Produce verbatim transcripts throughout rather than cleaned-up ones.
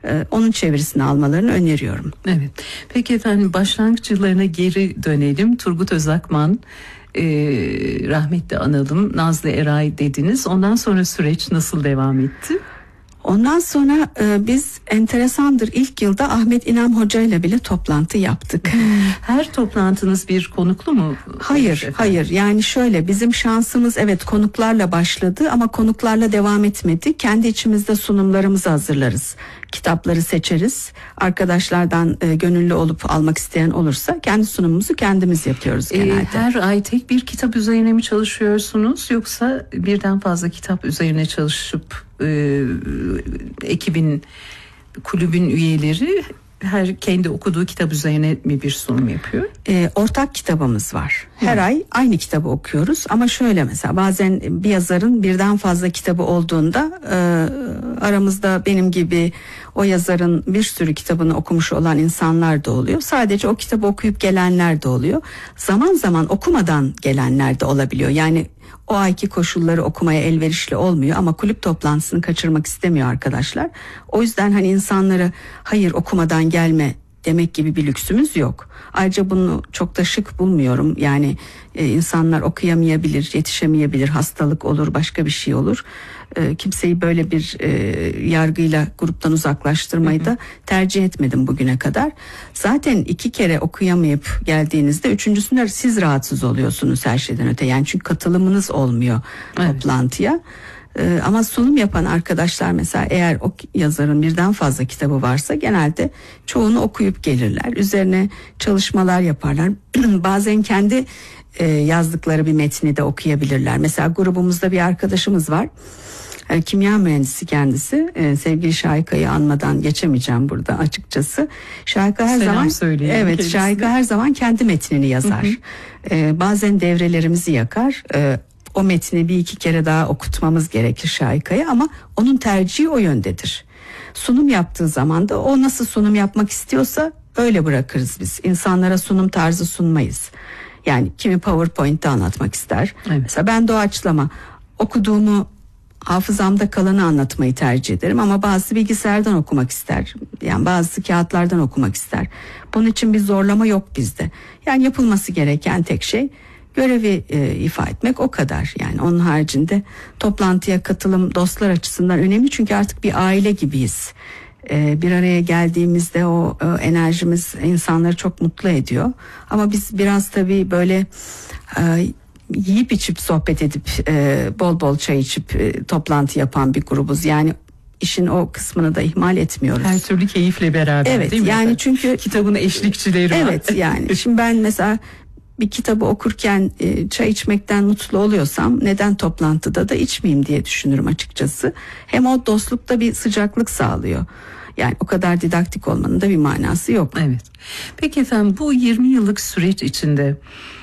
e, onun çevirisini almalarını öneriyorum. Evet. Peki efendim, başlangıç yıllarına geri dönelim. Turgut Özakman, e, rahmetli analım, Nazlı Eray dediniz. Ondan sonra süreç nasıl devam etti? Ondan sonra e, biz enteresandır, ilk yılda Ahmet İnan Hoca ile bile toplantı yaptık. Her toplantınız bir konuklu mu? Hayır, efendim? hayır. Yani şöyle, bizim şansımız evet konuklarla başladı ama konuklarla devam etmedi. Kendi içimizde sunumlarımızı hazırlarız. Kitapları seçeriz. Arkadaşlardan e, gönüllü olup almak isteyen olursa kendi sunumumuzu kendimiz yapıyoruz genelde. E, her ay tek bir kitap üzerine mi çalışıyorsunuz, yoksa birden fazla kitap üzerine çalışıp e, ekibin, kulübün üyeleri her kendi okuduğu kitap üzerine mi bir sunum yapıyor? E, ortak kitabımız var. Her Hı. ay aynı kitabı okuyoruz ama şöyle, mesela bazen bir yazarın birden fazla kitabı olduğunda e, aramızda benim gibi o yazarın bir sürü kitabını okumuş olan insanlar da oluyor. Sadece o kitabı okuyup gelenler de oluyor. Zaman zaman okumadan gelenler de olabiliyor. Yani o ayki koşulları okumaya elverişli olmuyor ama kulüp toplantısını kaçırmak istemiyor arkadaşlar. O yüzden hani insanlara hayır okumadan gelme demek gibi bir lüksümüz yok. Ayrıca bunu çok da şık bulmuyorum. Yani e, insanlar okuyamayabilir, yetişemeyebilir, hastalık olur, başka bir şey olur. E, kimseyi böyle bir e, yargıyla gruptan uzaklaştırmayı da tercih etmedim bugüne kadar. Zaten iki kere okuyamayıp geldiğinizde üçüncüsünde siz rahatsız oluyorsunuz her şeyden öte. Yani çünkü katılımınız olmuyor evet. toplantıya. Ee, ama sunum yapan arkadaşlar mesela, eğer o yazarın birden fazla kitabı varsa genelde çoğunu okuyup gelirler. Üzerine çalışmalar yaparlar. Bazen kendi e, yazdıkları bir metni de okuyabilirler. Mesela grubumuzda bir arkadaşımız var. E, kimya mühendisi kendisi. E, sevgili Şahika'yı anmadan geçemeyeceğim burada açıkçası. Şahika her Selam zaman evet kendisine. Şahika her zaman kendi metnini yazar. Hı hı. E, bazen devrelerimizi yakar. E, O metni bir iki kere daha okutmamız gerekir Şahika'ya ama onun tercihi o yöndedir. Sunum yaptığı zaman da o nasıl sunum yapmak istiyorsa öyle bırakırız biz. İnsanlara sunum tarzı sunmayız. Yani kimi PowerPoint'te anlatmak ister. Evet. Mesela ben doğaçlama okuduğumu, hafızamda kalanı anlatmayı tercih ederim ama bazı bilgisayardan okumak ister. Yani bazı kağıtlardan okumak ister. Bunun için bir zorlama yok bizde. Yani yapılması gereken tek şey görevi e, ifa etmek, o kadar. Yani onun haricinde toplantıya katılım dostlar açısından önemli çünkü artık bir aile gibiyiz. E, bir araya geldiğimizde o, o enerjimiz insanları çok mutlu ediyor. Ama biz biraz tabii böyle e, yiyip içip sohbet edip e, bol bol çay içip e, toplantı yapan bir grubuz. Yani işin o kısmını da ihmal etmiyoruz. Her türlü keyifle beraber, evet, değil mi? Yani çünkü kitabın eşlikçileri evet, var. Evet yani şimdi ben mesela bir kitabı okurken e, çay içmekten mutlu oluyorsam neden toplantıda da içmeyeyim diye düşünürüm açıkçası. Hem o dostlukta bir sıcaklık sağlıyor. Yani o kadar didaktik olmanın da bir manası yok. Evet. Peki efendim, bu yirmi yıllık süreç içinde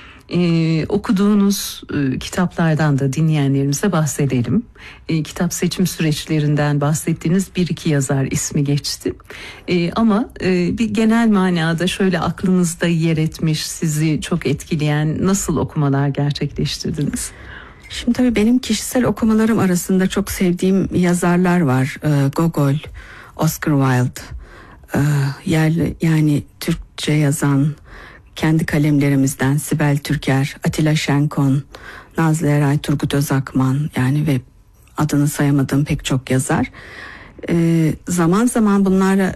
Ee, okuduğunuz e, kitaplardan da dinleyenlerimize bahsedelim. E, kitap seçim süreçlerinden bahsettiğiniz bir iki yazar ismi geçti. E, ama e, bir genel manada şöyle aklınızda yer etmiş, sizi çok etkileyen nasıl okumalar gerçekleştirdiniz? Şimdi tabii benim kişisel okumalarım arasında çok sevdiğim yazarlar var. E, Gogol, Oscar Wilde, e, yerli yani Türkçe yazan, kendi kalemlerimizden Sibel Türker, Atilla Şenkon, Nazlı Eray, Turgut Özakman, yani ve adını sayamadığım pek çok yazar. Ee, zaman zaman bunlarla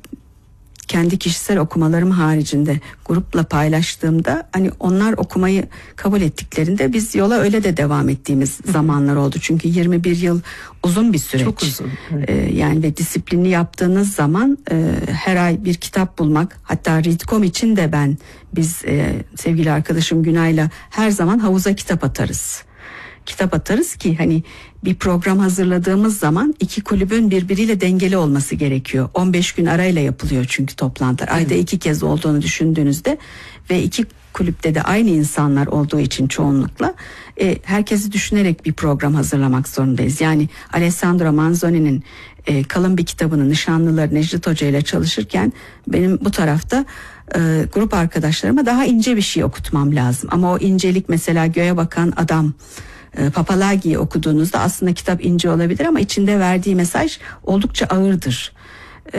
kendi kişisel okumalarım haricinde grupla paylaştığımda hani onlar okumayı kabul ettiklerinde biz yola öyle de devam ettiğimiz zamanlar oldu. Çünkü yirmi bir yıl uzun bir süreç. Çok uzun. Evet. Ee, yani ve disiplinli yaptığınız zaman e, her ay bir kitap bulmak, hatta Read nokta com için de ben biz e, sevgili arkadaşım Günay'la her zaman havuza kitap atarız. Kitap atarız ki hani bir program hazırladığımız zaman iki kulübün birbiriyle dengeli olması gerekiyor. on beş gün arayla yapılıyor çünkü toplantılar. Ayda iki kez olduğunu düşündüğünüzde ve iki kulüpte de aynı insanlar olduğu için çoğunlukla e, herkesi düşünerek bir program hazırlamak zorundayız. Yani Alessandro Manzoni'nin e, kalın bir kitabını Nişanlılar Necdet Hoca ile çalışırken benim bu tarafta e, grup arkadaşlarıma daha ince bir şey okutmam lazım. Ama o incelik, mesela Göğe Bakan Adam, Papalagi'yi okuduğunuzda aslında kitap ince olabilir ama içinde verdiği mesaj oldukça ağırdır.